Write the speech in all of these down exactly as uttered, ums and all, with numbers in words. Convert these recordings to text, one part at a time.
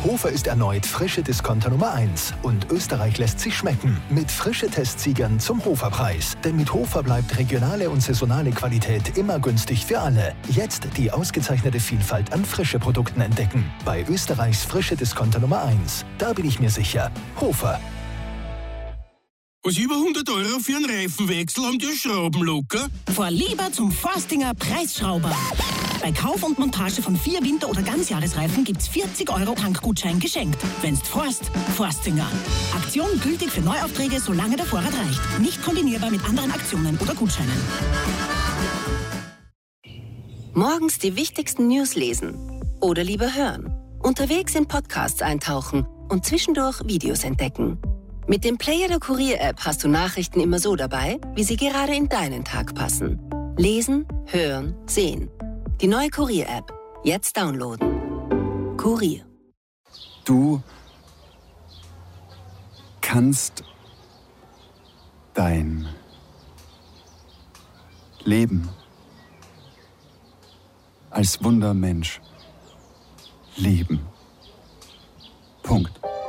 Hofer ist erneut frische Discounter Nummer eins und Österreich lässt sich schmecken mit frische Testsiegern zum Hoferpreis. Denn mit Hofer bleibt regionale und saisonale Qualität immer günstig für alle. Jetzt die ausgezeichnete Vielfalt an frische Produkten entdecken. Bei Österreichs frische Discounter Nummer eins. Da bin ich mir sicher. Hofer. Was über hundert Euro für einen Reifenwechsel haben die Schrauben locker? Fahr lieber zum Forstinger Preisschrauber. Bei Kauf und Montage von vier Winter- oder Ganzjahresreifen gibt's vierzig Euro Tankgutschein geschenkt. Wenn's Forst, Forstinger. Aktion gültig für Neuaufträge, solange der Vorrat reicht. Nicht kombinierbar mit anderen Aktionen oder Gutscheinen. Morgens die wichtigsten News lesen oder lieber hören. Unterwegs in Podcasts eintauchen und zwischendurch Videos entdecken. Mit dem Player der Kurier-App hast du Nachrichten immer so dabei, wie sie gerade in deinen Tag passen. Lesen, hören, sehen. Die neue Kurier-App. Jetzt downloaden. Kurier. Du kannst dein Leben als Wundermensch leben. Punkt.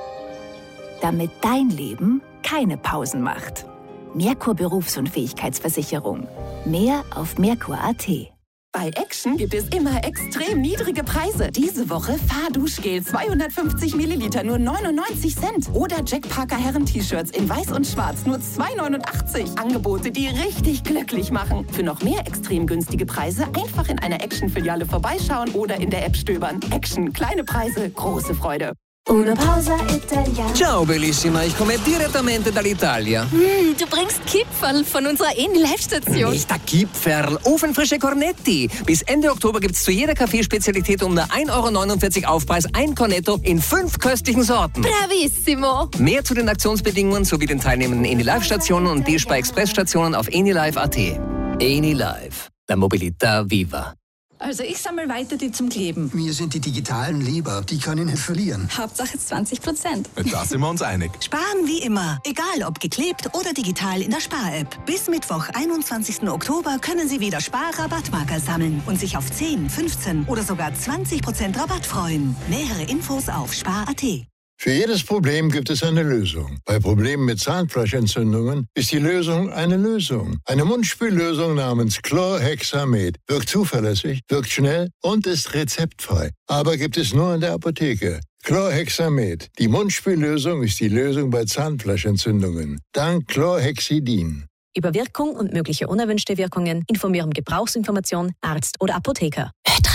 Damit dein Leben keine Pausen macht. Merkur Berufsunfähigkeitsversicherung. Mehr auf merkur punkt a t. Bei Action gibt es immer extrem niedrige Preise. Diese Woche Fahrduschgel zweihundertfünfzig Milliliter nur neunundneunzig Cent. Oder Jack Parker Herren-T-Shirts in weiß und schwarz nur zwei neunundachtzig. Angebote, die richtig glücklich machen. Für noch mehr extrem günstige Preise einfach in einer Action-Filiale vorbeischauen oder in der App stöbern. Action, kleine Preise, große Freude. Una pausa italiana. Ciao bellissima, ich komme direttamente dall'Italia. Mm, du bringst Kipferl von unserer Eni-Live-Station. Nicht der Kipferl, ofenfrische Cornetti. Bis Ende Oktober gibt's zu jeder Kaffeespezialität um nur ein Euro neunundvierzig Aufpreis ein Cornetto in fünf köstlichen Sorten. Bravissimo. Mehr zu den Aktionsbedingungen sowie den teilnehmenden Eni-Live-Stationen und D-Spar-Express-Stationen auf enilive punkt a t. Eni-Live, la mobilità viva. Also ich sammle weiter die zum Kleben. Mir sind die digitalen lieber, die kann ich nicht verlieren. Hauptsache zwanzig Prozent. Da sind wir uns einig. Sparen wie immer, egal ob geklebt oder digital in der Spar-App. Bis Mittwoch, einundzwanzigsten Oktober können Sie wieder Spar-Rabattmarker sammeln und sich auf zehn, fünfzehn oder sogar zwanzig Prozent Rabatt freuen. Nähere Infos auf spar punkt a t. Für jedes Problem gibt es eine Lösung. Bei Problemen mit Zahnfleischentzündungen ist die Lösung eine Lösung. Eine Mundspüllösung namens Chlorhexamed wirkt zuverlässig, wirkt schnell und ist rezeptfrei. Aber gibt es nur in der Apotheke. Chlorhexamed. Die Mundspüllösung ist die Lösung bei Zahnfleischentzündungen. Dank Chlorhexidin. Über Wirkung und mögliche unerwünschte Wirkungen informieren Gebrauchsinformation, Arzt oder Apotheker.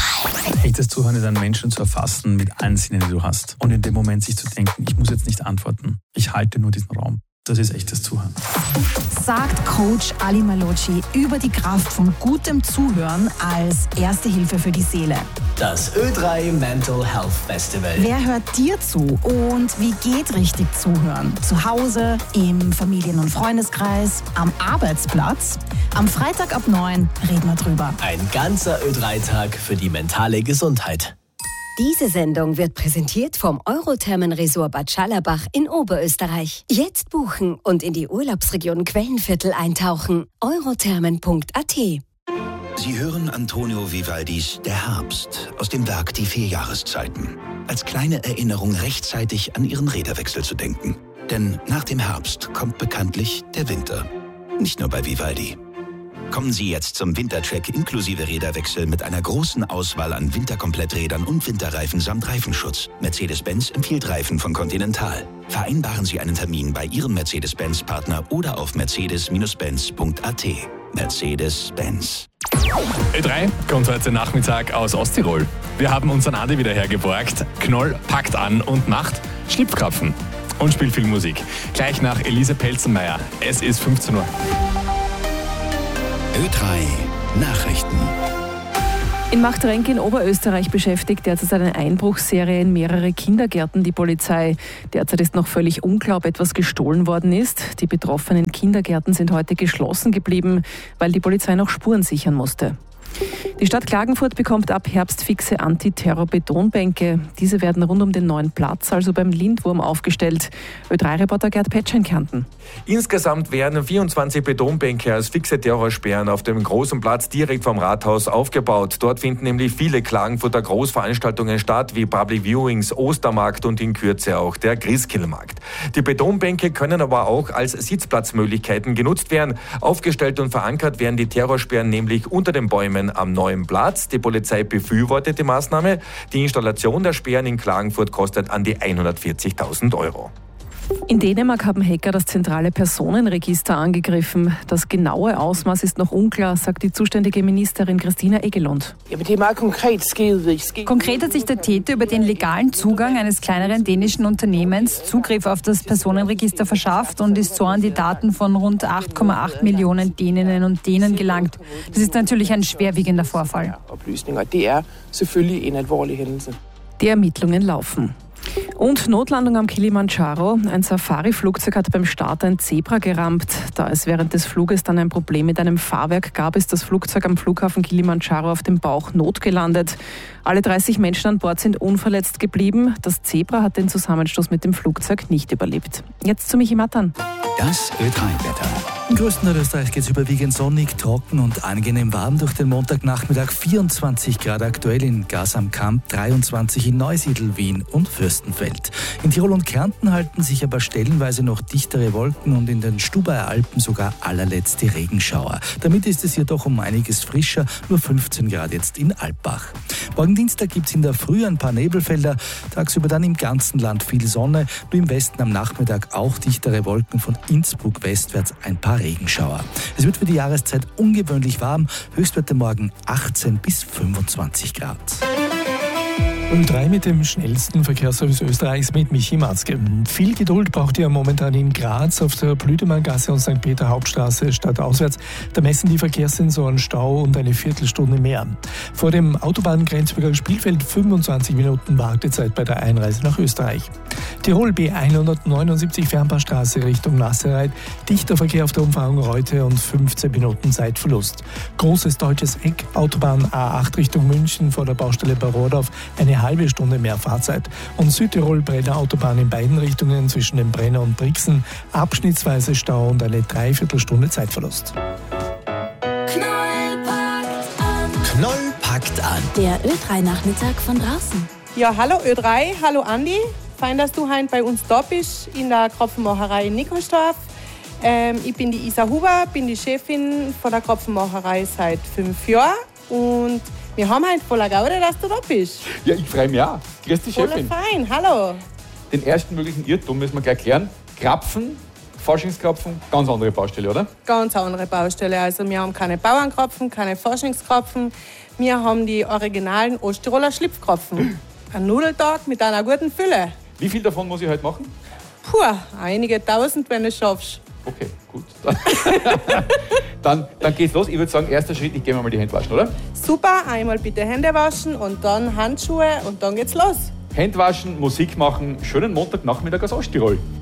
Echtes Zuhören ist, einen Menschen zu erfassen mit allen Sinnen, die du hast. Und in dem Moment sich zu denken, ich muss jetzt nicht antworten. Ich halte nur diesen Raum. Das ist echtes Zuhören. Sagt Coach Ali Malocci über die Kraft von gutem Zuhören als erste Hilfe für die Seele. Das Ö drei Mental Health Festival. Wer hört dir zu und wie geht richtig Zuhören? Zu Hause, im Familien- und Freundeskreis, am Arbeitsplatz? Am Freitag ab neun reden wir drüber. Ein ganzer Ö drei Tag für die mentale Gesundheit. Diese Sendung wird präsentiert vom Eurothermen-Resort Bad Schallerbach in Oberösterreich. Jetzt buchen und in die Urlaubsregion Quellenviertel eintauchen. eurothermen punkt a t. Sie hören Antonio Vivaldis Der Herbst aus dem Werk Die vier Jahreszeiten. Als kleine Erinnerung rechtzeitig an Ihren Räderwechsel zu denken. Denn nach dem Herbst kommt bekanntlich der Winter. Nicht nur bei Vivaldi. Kommen Sie jetzt zum Wintercheck inklusive Räderwechsel mit einer großen Auswahl an Winterkompletträdern und Winterreifen samt Reifenschutz. Mercedes-Benz empfiehlt Reifen von Continental. Vereinbaren Sie einen Termin bei Ihrem Mercedes-Benz-Partner oder auf mercedes Bindestrich benz punkt a t. Mercedes-Benz. Ö drei kommt heute Nachmittag aus Osttirol. Wir haben unseren Andi wieder hergeborgt. Knoll packt an und macht Schlipfkrapfen und spielt viel Musik. Gleich nach Elise Pelzenmeier. Es ist fünfzehn Uhr. Ö drei Nachrichten. In Machtrenk in Oberösterreich beschäftigt derzeit eine Einbruchsserie in mehrere Kindergärten die Polizei. Derzeit ist noch völlig unklar, ob etwas gestohlen worden ist. Die betroffenen Kindergärten sind heute geschlossen geblieben, weil die Polizei noch Spuren sichern musste. Die Stadt Klagenfurt bekommt ab Herbst fixe Antiterror-Betonbänke. Diese werden rund um den neuen Platz, also beim Lindwurm, aufgestellt. Ö drei Reporter Gerd Petscher in Kärnten. Insgesamt werden vierundzwanzig Betonbänke als fixe Terrorsperren auf dem großen Platz direkt vom Rathaus aufgebaut. Dort finden nämlich viele Klagenfurter Großveranstaltungen statt, wie Public Viewings, Ostermarkt und in Kürze auch der Christkindlmarkt. Die Betonbänke können aber auch als Sitzplatzmöglichkeiten genutzt werden. Aufgestellt und verankert werden die Terrorsperren nämlich unter den Bäumen am neuen Platz. Die Polizei befürwortet die Maßnahme. Die Installation der Sperren in Klagenfurt kostet an die hundertvierzigtausend Euro. In Dänemark haben Hacker das zentrale Personenregister angegriffen. Das genaue Ausmaß ist noch unklar, sagt die zuständige Ministerin Christina Egelund. Konkret hat sich der Täter über den legalen Zugang eines kleineren dänischen Unternehmens Zugriff auf das Personenregister verschafft und ist so an die Daten von rund acht Komma acht Millionen Däninnen und Dänen gelangt. Das ist natürlich ein schwerwiegender Vorfall. Die Ermittlungen laufen. Und Notlandung am Kilimanjaro. Ein Safari-Flugzeug hat beim Start ein Zebra gerammt. Da es während des Fluges dann ein Problem mit einem Fahrwerk gab, ist das Flugzeug am Flughafen Kilimanjaro auf dem Bauch notgelandet. Alle dreißig Menschen an Bord sind unverletzt geblieben. Das Zebra hat den Zusammenstoß mit dem Flugzeug nicht überlebt. Jetzt zu Michi Mattern. Das Ö drei Wetter. Im größten Nordösterreich geht es überwiegend sonnig, trocken und angenehm warm durch den Montagnachmittag. vierundzwanzig Grad aktuell in Gas am Kamp, dreiundzwanzig in Neusiedl, Wien und Fürstenfeld. In Tirol und Kärnten halten sich aber stellenweise noch dichtere Wolken und in den Stubaier Alpen sogar allerletzte Regenschauer. Damit ist es hier doch um einiges frischer, nur fünfzehn Grad jetzt in Alpbach. Morgen Dienstag gibt es in der Früh ein paar Nebelfelder, tagsüber dann im ganzen Land viel Sonne, nur im Westen am Nachmittag auch dichtere Wolken, von Innsbruck westwärts ein paar Regenschauer. Es wird für die Jahreszeit ungewöhnlich warm, Höchstwerte morgen achtzehn bis fünfundzwanzig Grad. Ö drei mit dem schnellsten Verkehrsservice Österreichs mit Michi Matzke. Viel Geduld braucht ihr momentan in Graz auf der Blütemanngasse und Sankt Peter Hauptstraße stadtauswärts. Da messen die Verkehrssensoren Stau und eine Viertelstunde mehr. Vor dem Autobahngrenzübergang Spielfeld fünfundzwanzig Minuten Wartezeit bei der Einreise nach Österreich. Tirol B hundertneunundsiebzig Fernpassstraße Richtung Nasserreit. Dichter Verkehr auf der Umfahrung Reute und fünfzehn Minuten Zeitverlust. Großes deutsches Eck, Autobahn A acht Richtung München vor der Baustelle bei Rohrdorf. Eine halbe Stunde mehr Fahrzeit. Und Südtirol-Brenner Autobahn in beiden Richtungen zwischen dem Brenner und Brixen. Abschnittsweise Stau und eine Dreiviertelstunde Zeitverlust. Knoll packt an. Der Ö drei Nachmittag von draußen. Ja, hallo Ö drei, hallo Andi. Fein, dass du heute bei uns da bist in der Kropfenmacherei in Nikolsdorf. Ähm, ich bin die Isa Huber, bin die Chefin von der Kropfenmacherei seit fünf Jahren. Und wir haben heute voller Gaude, dass du da bist. Ja, ich freue mich auch. Grüß dich, Chefin. Voller fein, hallo. Den ersten möglichen Irrtum müssen wir gleich klären. Krapfen, Faschingskrapfen, ganz andere Baustelle, oder? Ganz andere Baustelle. Also wir haben keine Bauernkrapfen, keine Faschingskrapfen. Wir haben die originalen Osttiroler Schlipfkrapfen. Ein Nudeltag mit einer guten Fülle. Wie viel davon muss ich heute machen? Puh, einige tausend, wenn du es schaffst. Okay, gut. Dann, dann geht's los. Ich würde sagen, erster Schritt, ich gehe mir mal die Hände waschen, oder? Super, einmal bitte Hände waschen und dann Handschuhe und dann geht's los. Hände waschen, Musik machen, schönen Montagnachmittag aus Osttirol.